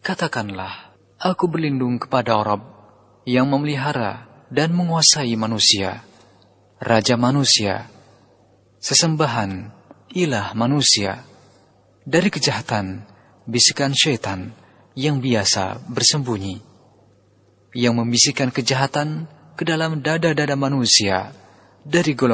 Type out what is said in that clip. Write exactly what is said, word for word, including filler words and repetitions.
Katakanlah, aku berlindung kepada Rabb yang memelihara dan menguasai manusia, Raja manusia, sesembahan ilah manusia, dari kejahatan bisikan syaitan yang biasa bersembunyi, yang membisikkan kejahatan ke dalam dada-dada manusia dari golongan